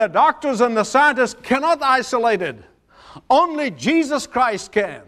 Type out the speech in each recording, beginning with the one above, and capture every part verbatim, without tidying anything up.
The doctors and the scientists cannot isolate it. Only Jesus Christ can.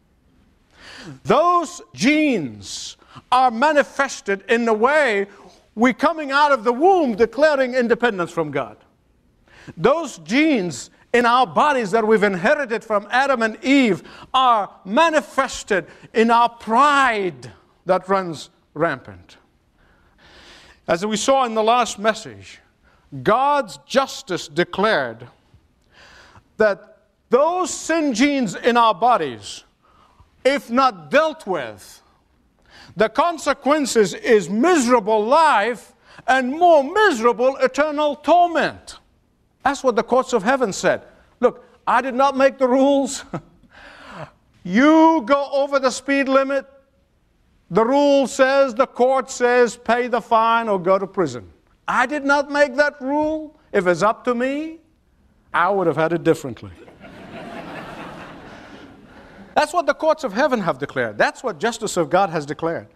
Those genes are manifested in the way we're coming out of the womb declaring independence from God. Those genes in our bodies that we've inherited from Adam and Eve are manifested in our pride that runs rampant. As we saw in the last message, God's justice declared that those sin genes in our bodies, if not dealt with, the consequences is miserable life and more miserable eternal torment. That's what the courts of heaven said. Look, I did not make the rules. You go over the speed limit. The rule says, the court says, pay the fine or go to prison. I did not make that rule. If it's up to me, I would have had it differently. That's what the courts of heaven have declared. That's what justice of God has declared.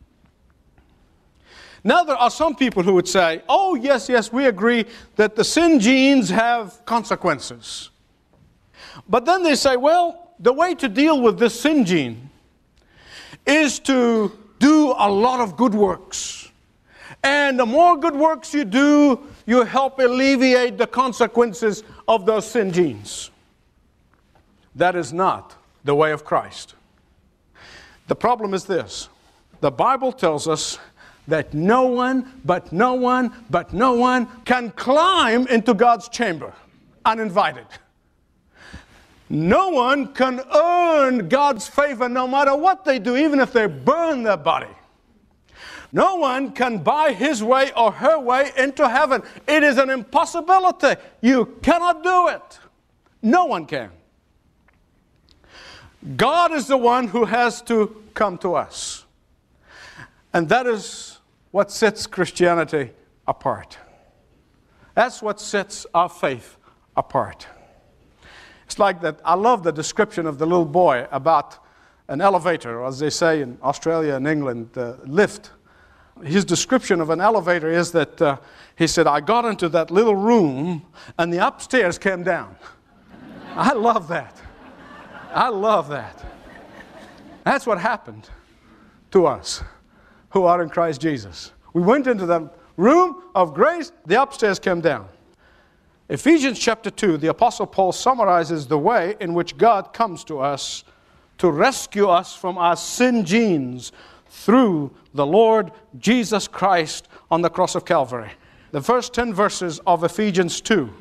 Now there are some people who would say, oh yes, yes, we agree that the sin genes have consequences. But then they say, well, the way to deal with this sin gene is to do a lot of good works. And the more good works you do, you help alleviate the consequences of those sin genes. That is not the way of Christ. The problem is this. The Bible tells us that no one, but no one, but no one can climb into God's chamber uninvited. No one can earn God's favor no matter what they do, even if they burn their body. No one can buy his way or her way into heaven. It is an impossibility. You cannot do it. No one can. God is the one who has to come to us. And that is what sets Christianity apart. That's what sets our faith apart. It's like that. I love the description of the little boy about an elevator, or as they say in Australia and England, the lift. His description of an elevator is that uh, he said, I got into that little room and the upstairs came down. I love that. I love that. That's what happened to us who are in Christ Jesus. We went into the room of grace, the upstairs came down. Ephesians chapter two, the Apostle Paul summarizes the way in which God comes to us to rescue us from our sin genes through the Lord Jesus Christ on the cross of Calvary. The first ten verses of Ephesians two.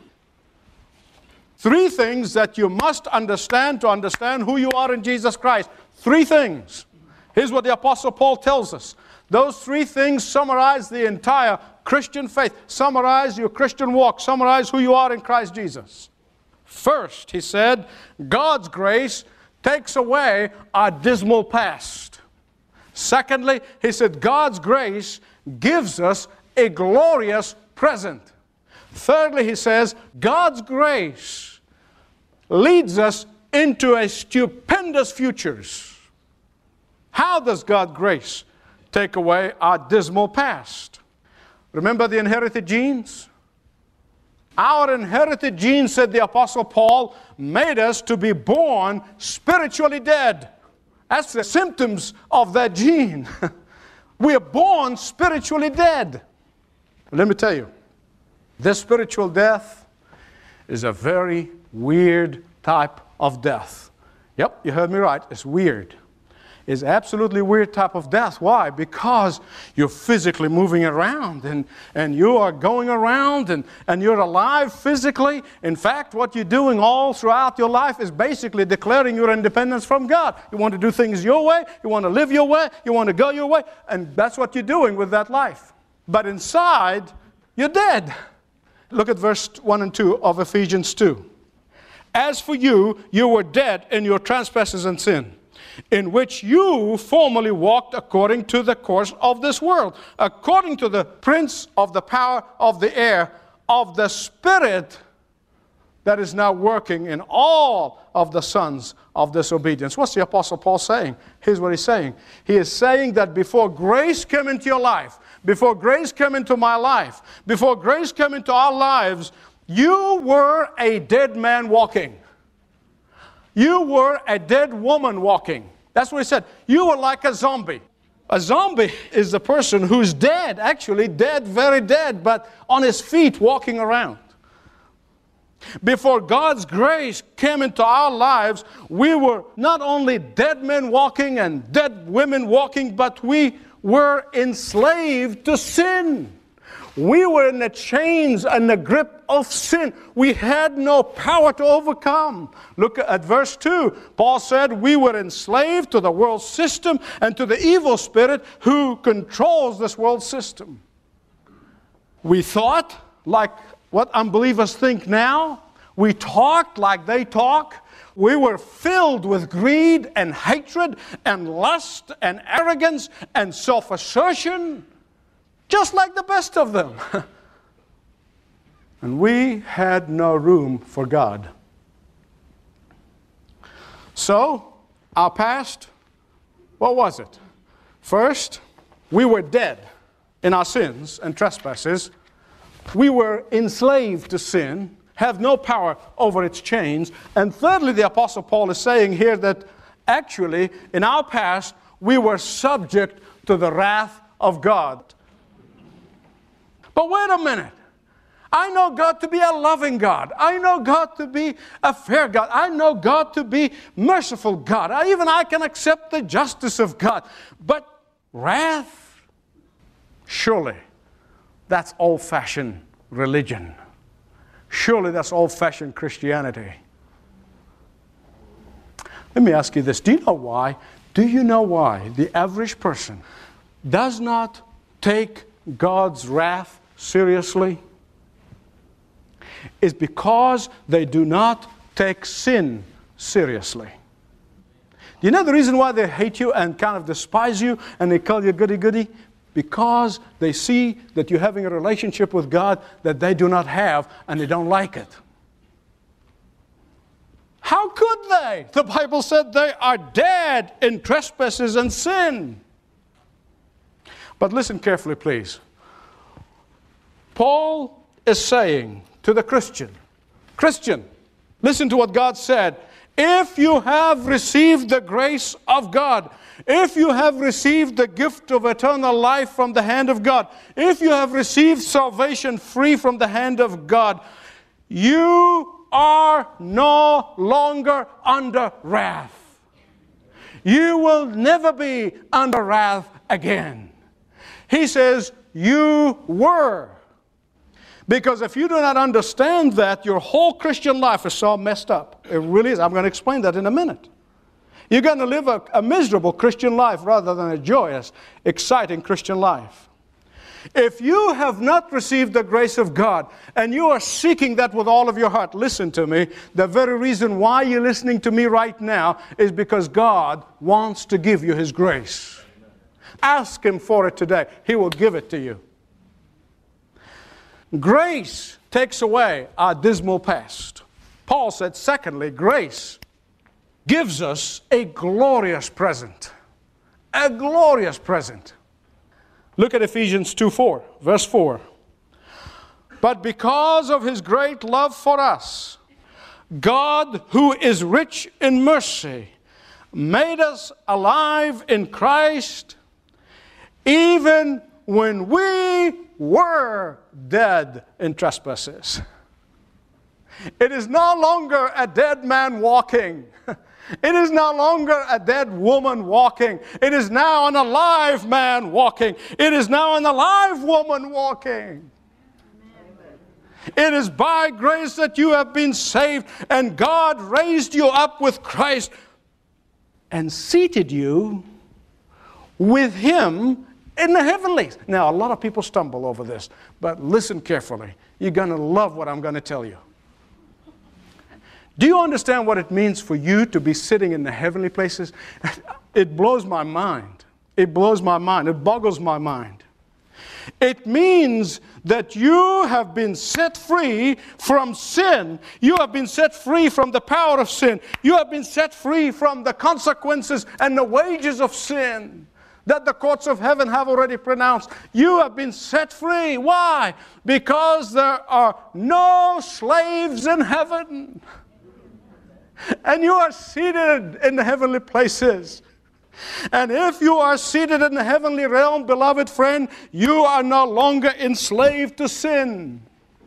Three things that you must understand to understand who you are in Jesus Christ. Three things. Here's what the Apostle Paul tells us. Those three things summarize the entire Christian faith. Summarize your Christian walk. Summarize who you are in Christ Jesus. First, he said, God's grace takes away our dismal past. Secondly, he said, God's grace gives us a glorious present. Thirdly, he says, God's grace leads us into a stupendous futures. How does God's grace take away our dismal past? Remember the inherited genes? Our inherited genes, said the Apostle Paul, made us to be born spiritually dead. That's the symptoms of that gene. We are born spiritually dead. Let me tell you, this spiritual death is a very weird type of death. Yep, you heard me right. It's weird. It's absolutely weird type of death. Why? Because you're physically moving around and, and you are going around and, and you're alive physically. In fact, what you're doing all throughout your life is basically declaring your independence from God. You want to do things your way. You want to live your way. You want to go your way. And that's what you're doing with that life. But inside, you're dead. Look at verse one and two of Ephesians two. As for you, you were dead in your trespasses and sin, in which you formerly walked according to the course of this world, according to the prince of the power of the air, of the spirit that is now working in all of the sons of disobedience. What's the Apostle Paul saying? Here's what he's saying. He is saying that before grace came into your life, before grace came into my life, before grace came into our lives, You were a dead man walking. You were a dead woman walking. That's what he said. You were like a zombie. A zombie is the person who's dead, actually dead, very dead, but on his feet walking around. Before God's grace came into our lives, we were not only dead men walking and dead women walking, but we were enslaved to sin. We were in the chains and the grip of sin. We had no power to overcome. Look at verse two. Paul said we were enslaved to the world system and to the evil spirit who controls this world system. We thought like what unbelievers think now. We talked like they talk. We were filled with greed and hatred and lust and arrogance and self-assertion, just like the best of them. And we had no room for God. So, our past, what was it? First, we were dead in our sins and trespasses. We were enslaved to sin, have no power over its chains. And thirdly, the Apostle Paul is saying here that actually, in our past, we were subject to the wrath of God. But wait a minute. I know God to be a loving God. I know God to be a fair God. I know God to be merciful God. I, even I can accept the justice of God. But wrath? Surely that's old-fashioned religion. Surely that's old-fashioned Christianity. Let me ask you this. Do you know why? Do you know why the average person does not take God's wrath seriously? Is because they do not take sin seriously. Do you know the reason why they hate you and kind of despise you and they call you goody-goody? Because they see that you're having a relationship with God that they do not have and they don't like it. How could they? The Bible said they are dead in trespasses and sin. But listen carefully, please. Paul is saying to the Christian, Christian, listen to what God said. If you have received the grace of God, if you have received the gift of eternal life from the hand of God, if you have received salvation free from the hand of God, you are no longer under wrath. You will never be under wrath again. He says, you were. Because if you do not understand that, your whole Christian life is so messed up. It really is. I'm going to explain that in a minute. You're going to live a, a miserable Christian life rather than a joyous, exciting Christian life. If you have not received the grace of God and you are seeking that with all of your heart, listen to me. The very reason why you're listening to me right now is because God wants to give you His grace. Ask Him for it today. He will give it to you. Grace takes away our dismal past. Paul said, secondly, grace gives us a glorious present. A glorious present. Look at Ephesians two four, verse four. But because of His great love for us, God, who is rich in mercy, made us alive in Christ, even when we were dead in trespasses. It is no longer a dead man walking. It is no longer a dead woman walking. It is now an alive man walking. It is now an alive woman walking. It is by grace that you have been saved, and God raised you up with Christ and seated you with Him in the heavenlies. Now, a lot of people stumble over this, but listen carefully. You're going to love what I'm going to tell you. Do you understand what it means for you to be sitting in the heavenly places? It blows my mind. It blows my mind. It boggles my mind. It means that you have been set free from sin. You have been set free from the power of sin. You have been set free from the consequences and the wages of sin. that the courts of heaven have already pronounced. You have been set free. Why? Because there are no slaves in heaven. And you are seated in the heavenly places. And if you are seated in the heavenly realm, beloved friend, you are no longer enslaved to sin.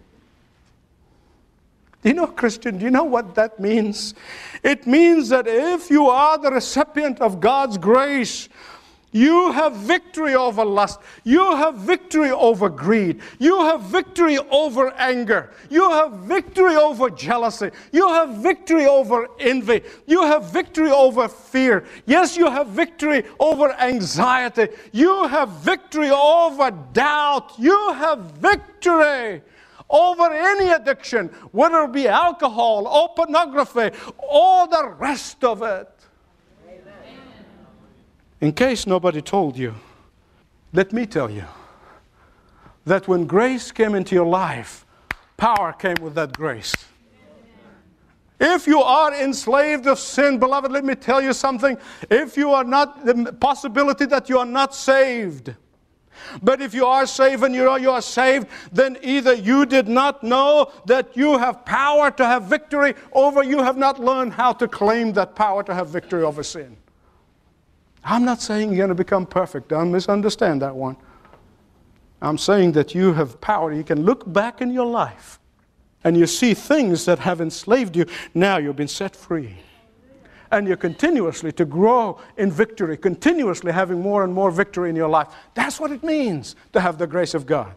Do you know, Christian, do you know what that means? It means that if you are the recipient of God's grace, you have victory over lust. You have victory over greed. You have victory over anger. You have victory over jealousy. You have victory over envy. You have victory over fear. Yes, you have victory over anxiety. You have victory over doubt. You have victory over any addiction, whether it be alcohol or pornography, or the rest of it. In case nobody told you, let me tell you that when grace came into your life, power came with that grace. If you are enslaved of sin, beloved, let me tell you something. If you are not, the possibility that you are not saved. But if you are saved and you know you are saved, then either you did not know that you have power to have victory, or you have not learned how to claim that power to have victory over sin. I'm not saying you're going to become perfect. Don't misunderstand that one. I'm saying that you have power. You can look back in your life and you see things that have enslaved you. Now you've been set free. And you're continuously to grow in victory, continuously having more and more victory in your life. That's what it means to have the grace of God.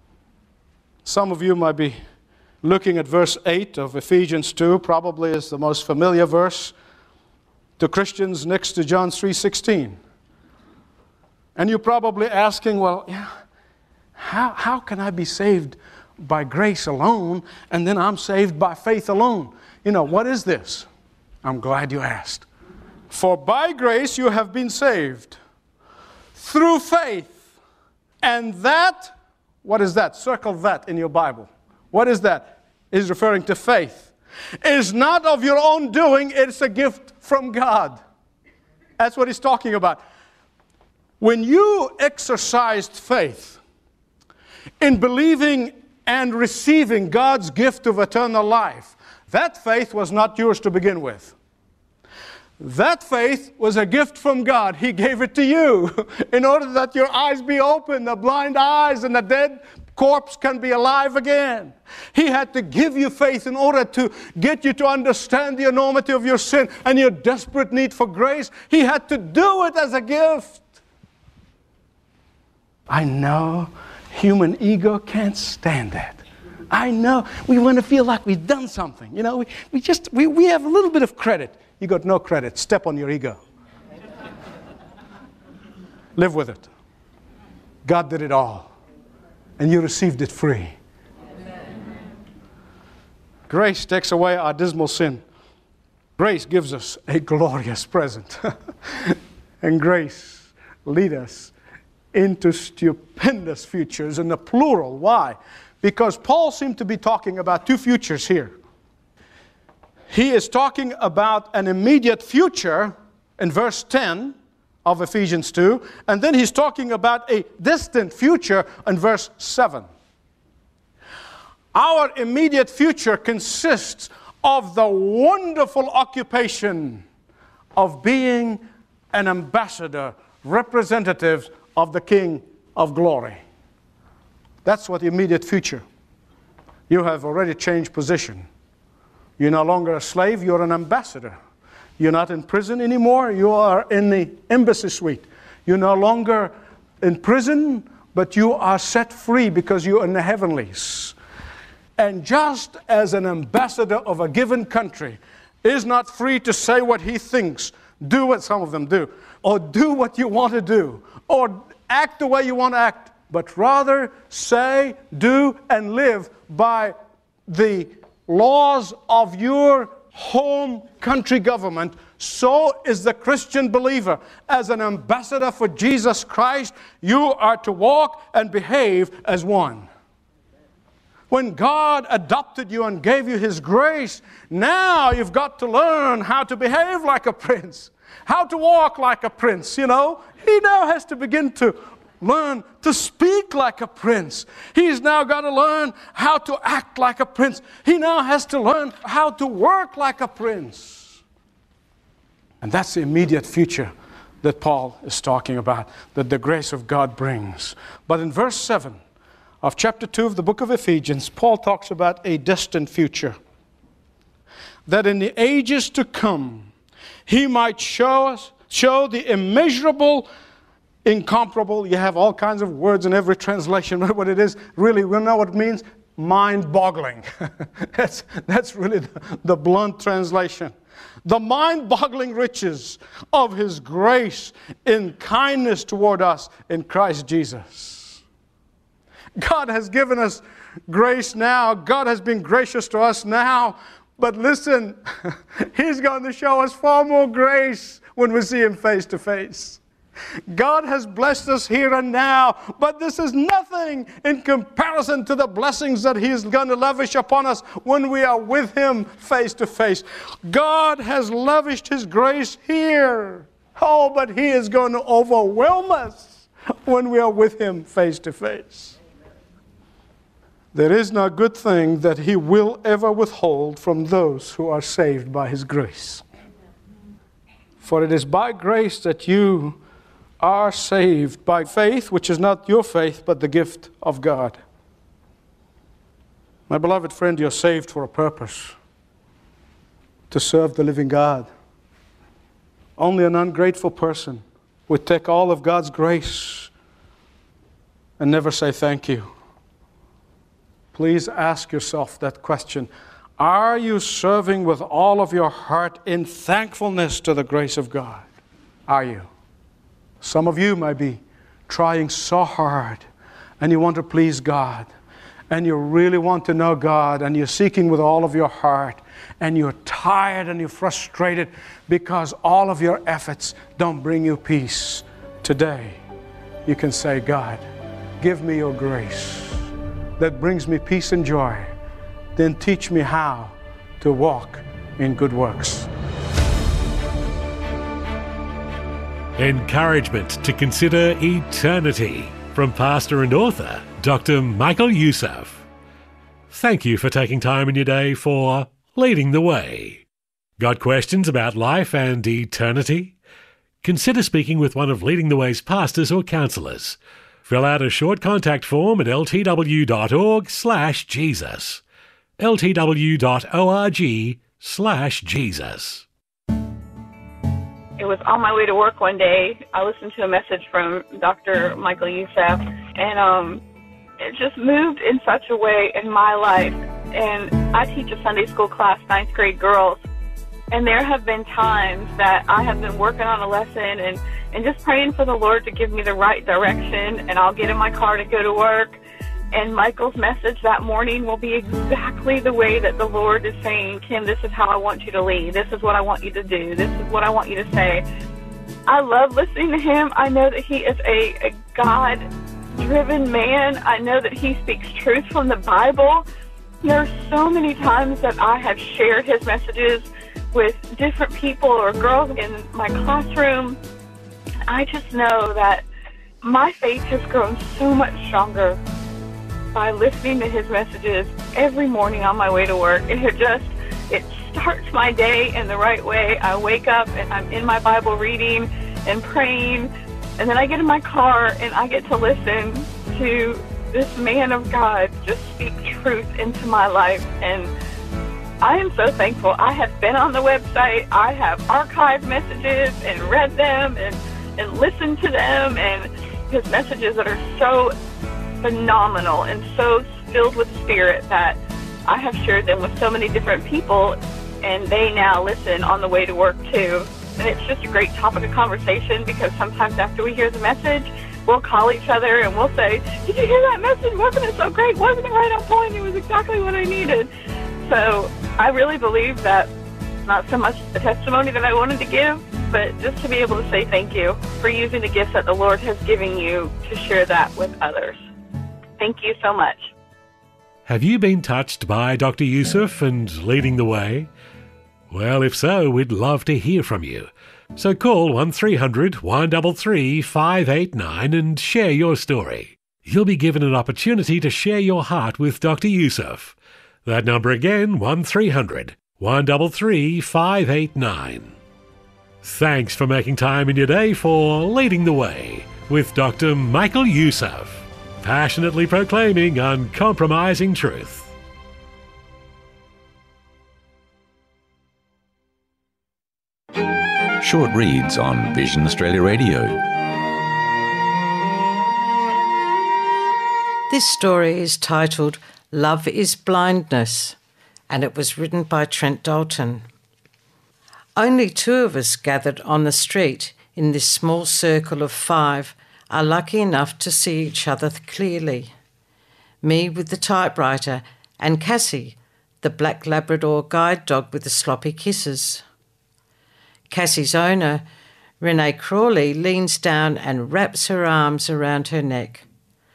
Some of you might be looking at verse eight of Ephesians two, probably is the most familiar verse to Christians next to John three sixteen. And you're probably asking, well, yeah, how, how can I be saved by grace alone, and then I'm saved by faith alone? You know, what is this? I'm glad you asked. For by grace you have been saved through faith. And that, what is that? Circle that in your Bible. What is that? It's referring to faith. It is not of your own doing, it's a gift from God. That's what he's talking about. When you exercised faith in believing and receiving God's gift of eternal life, that faith was not yours to begin with. That faith was a gift from God. He gave it to you in order that your eyes be open, the blind eyes and the dead corpse can be alive again. He had to give you faith in order to get you to understand the enormity of your sin and your desperate need for grace. He had to do it as a gift. I know human ego can't stand that. I know we want to feel like we've done something. You know, we, we just, we, we have a little bit of credit. You got no credit. Step on your ego. Live with it. God did it all. And you received it free. Amen. Grace takes away our dismal sin. Grace gives us a glorious present. And grace leads us into stupendous futures in the plural. Why? Because Paul seemed to be talking about two futures here. He is talking about an immediate future in verse ten of Ephesians two, and then he's talking about a distant future in verse seven. Our immediate future consists of the wonderful occupation of being an ambassador, representative of the King of glory. That's what the immediate future. You have already changed position. You're no longer a slave, you're an ambassador. You're not in prison anymore, you are in the embassy suite. You're no longer in prison, but you are set free because you're in the heavenlies. And just as an ambassador of a given country is not free to say what he thinks, do what some of them do, or do what you want to do, or act the way you want to act, but rather say, do, and live by the laws of your home country government, so is the Christian believer. As an ambassador for Jesus Christ, you are to walk and behave as one. When God adopted you and gave you His grace, now you've got to learn how to behave like a prince. how to walk like a prince, you know. He now has to begin to learn to speak like a prince. He's now got to learn how to act like a prince. He now has to learn how to work like a prince. And that's the immediate future that Paul is talking about, that the grace of God brings. But in verse seven of chapter two of the book of Ephesians, Paul talks about a distant future. That in the ages to come, he might show us, show the immeasurable, incomparable. You have all kinds of words in every translation. What it is, really, we know what it means. Mind-boggling. that's, that's really the, the blunt translation. The mind-boggling riches of His grace in kindness toward us in Christ Jesus. God has given us grace now. God has been gracious to us now. But listen, He's going to show us far more grace when we see Him face to face. God has blessed us here and now, but this is nothing in comparison to the blessings that He is going to lavish upon us when we are with Him face to face. God has lavished His grace here. Oh, but He is going to overwhelm us when we are with Him face to face. There is no good thing that He will ever withhold from those who are saved by His grace. For it is by grace that you are saved, by faith, which is not your faith, but the gift of God. My beloved friend, you're saved for a purpose, to serve the living God. Only an ungrateful person would take all of God's grace and never say thank you. Please ask yourself that question. Are you serving with all of your heart in thankfulness to the grace of God? Are you? Some of you might be trying so hard and you want to please God and you really want to know God and you're seeking with all of your heart and you're tired and you're frustrated because all of your efforts don't bring you peace. Today, you can say, God, give me your grace that brings me peace and joy. Then teach me how to walk in good works. Encouragement to consider eternity from pastor and author, Doctor Michael Youssef. Thank you for taking time in your day for Leading the Way. Got questions about life and eternity? Consider speaking with one of Leading the Way's pastors or counselors. Fill out a short contact form at ltw.org slash Jesus. ltw.org slash Jesus. It was on my way to work one day. I listened to a message from Doctor Michael Youssef, and um, it just moved in such a way in my life. And I teach a Sunday school class, ninth grade girls, and there have been times that I have been working on a lesson and, and just praying for the Lord to give me the right direction, and I'll get in my car to go to work. And Michael's message that morning will be exactly the way that the Lord is saying, Kim, this is how I want you to lead. This is what I want you to do. This is what I want you to say. I love listening to him. I know that he is a, a God-driven man. I know that he speaks truth from the Bible. There are so many times that I have shared his messages with different people or girls in my classroom. I just know that my faith has grown so much stronger by listening to his messages every morning on my way to work. And it just, it starts my day in the right way. I wake up and I'm in my Bible reading and praying, and then I get in my car and I get to listen to this man of God just speak truth into my life. And I am so thankful. I have been on the website. I have archived messages and read them and, and listened to them, and his messages that are so phenomenal and so filled with spirit that I have shared them with so many different people, and they now listen on the way to work too. And it's just a great topic of conversation, because sometimes after we hear the message, we'll call each other and we'll say, did you hear that message? Wasn't it so great? Wasn't it right on point? It was exactly what I needed. So I really believe that it's not so much the testimony that I wanted to give, but just to be able to say thank you for using the gifts that the Lord has given you to share that with others. Thank you so much. Have you been touched by Doctor Youssef and Leading the Way? Well, if so, we'd love to hear from you. So call one three hundred, one three three, five eight nine and share your story. You'll be given an opportunity to share your heart with Doctor Yusuf. That number again, one three hundred, one three three, five eight nine. Thanks for making time in your day for Leading the Way with Doctor Michael Yusuf, passionately proclaiming uncompromising truth. Short reads on Vision Australia Radio. This story is titled Love is Blindness, and it was written by Trent Dalton. Only two of us gathered on the street in this small circle of five are lucky enough to see each other clearly. Me with the typewriter and Cassie, the black Labrador guide dog with the sloppy kisses. Cassie's owner, Renee Crawley, leans down and wraps her arms around her neck.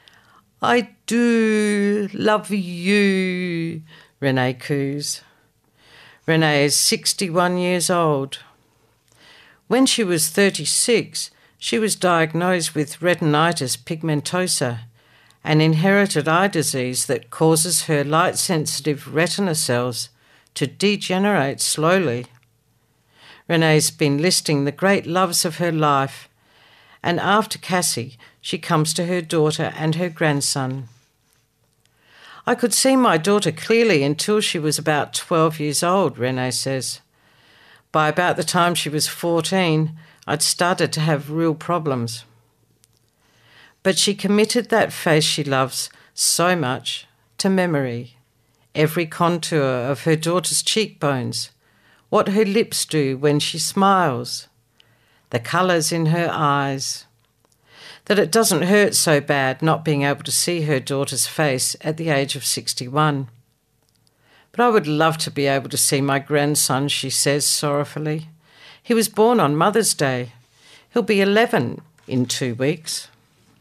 I do love you, Renee coos. Renee is sixty-one years old. When she was thirty-six, she was diagnosed with retinitis pigmentosa, an inherited eye disease that causes her light-sensitive retina cells to degenerate slowly. Renee's been listing the great loves of her life, and after Cassie, she comes to her daughter and her grandson. I could see my daughter clearly until she was about twelve years old, Renee says. By about the time she was fourteen, I'd started to have real problems. But she committed that face she loves so much to memory. Every contour of her daughter's cheekbones, what her lips do when she smiles, the colours in her eyes, that it doesn't hurt so bad not being able to see her daughter's face at the age of sixty-one. But I would love to be able to see my grandson, she says sorrowfully. He was born on Mother's Day. He'll be eleven in two weeks.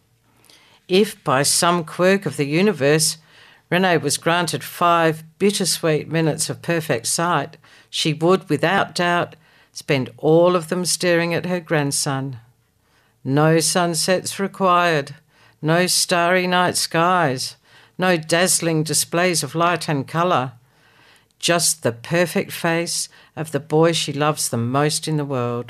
If, by some quirk of the universe, Renee was granted five bittersweet minutes of perfect sight, she would, without doubt, spend all of them staring at her grandson. No sunsets required, no starry night skies, no dazzling displays of light and colour, just the perfect face of the boy she loves the most in the world.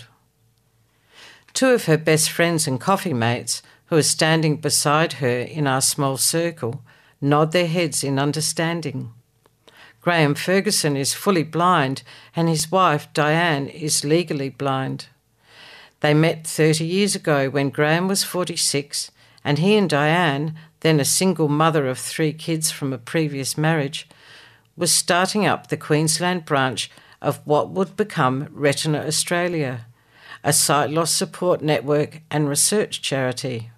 Two of her best friends and coffee mates, who are standing beside her in our small circle, nod their heads in understanding. Graham Ferguson is fully blind and his wife, Diane, is legally blind. They met thirty years ago when Graham was forty-six and he and Diane, then a single mother of three kids from a previous marriage, was starting up the Queensland branch of what would become Retina Australia, a sight loss support network and research charity.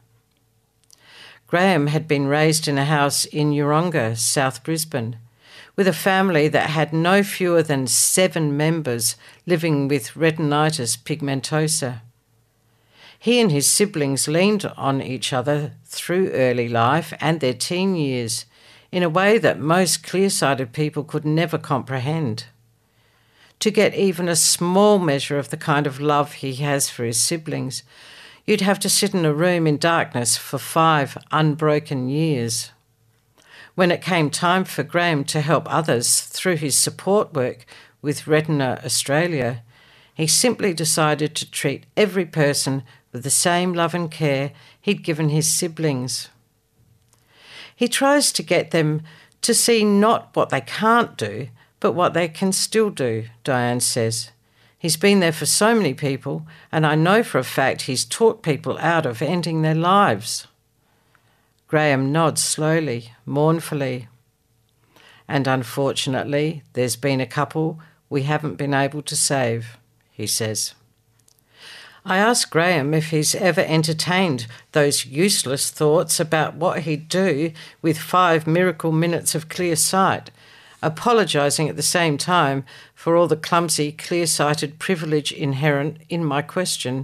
Graham had been raised in a house in Yeronga, South Brisbane, with a family that had no fewer than seven members living with retinitis pigmentosa. He and his siblings leaned on each other through early life and their teen years in a way that most clear-sighted people could never comprehend. To get even a small measure of the kind of love he has for his siblings, you'd have to sit in a room in darkness for five unbroken years. When it came time for Graham to help others through his support work with Retina Australia, he simply decided to treat every person with the same love and care he'd given his siblings. He tries to get them to see not what they can't do, but what they can still do, Diane says. He's been there for so many people, and I know for a fact he's taught people out of ending their lives. Graham nods slowly, mournfully. And unfortunately, there's been a couple we haven't been able to save, he says. I asked Graham if he's ever entertained those useless thoughts about what he'd do with five miracle minutes of clear sight, apologising at the same time for all the clumsy, clear-sighted privilege inherent in my question.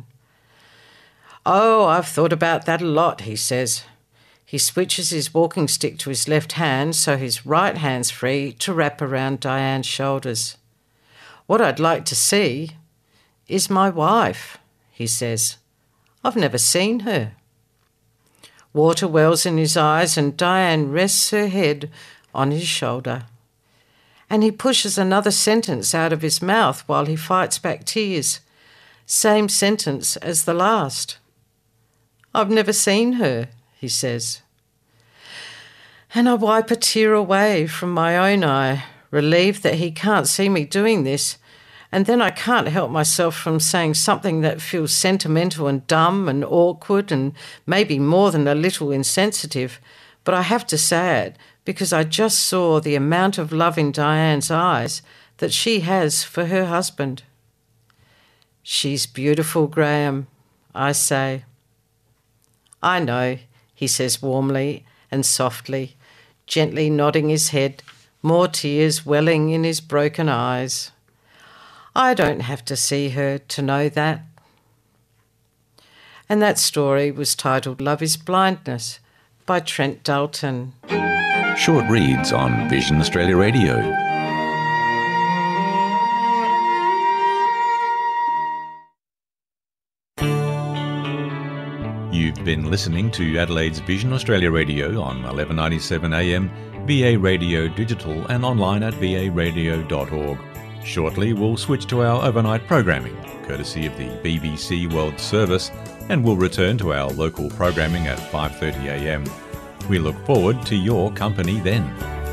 Oh, I've thought about that a lot, he says. He switches his walking stick to his left hand so his right hand's free to wrap around Diane's shoulders. What I'd like to see is my wife, he says. I've never seen her. Water wells in his eyes and Diane rests her head on his shoulder. And he pushes another sentence out of his mouth while he fights back tears. Same sentence as the last. I've never seen her, he says. And I wipe a tear away from my own eye, relieved that he can't see me doing this, and then I can't help myself from saying something that feels sentimental and dumb and awkward and maybe more than a little insensitive, but I have to say it because I just saw the amount of love in Diane's eyes that she has for her husband. She's beautiful, Graham, I say. I know, he says warmly and softly, gently nodding his head, more tears welling in his broken eyes. I don't have to see her to know that. And that story was titled Love is Blindness by Trent Dalton. Short reads on Vision Australia Radio. You've been listening to Adelaide's Vision Australia Radio on eleven ninety-seven A M, V A Radio Digital and online at v a radio dot org. Shortly we'll switch to our overnight programming, courtesy of the B B C World Service, and we'll return to our local programming at five thirty A M. We look forward to your company then.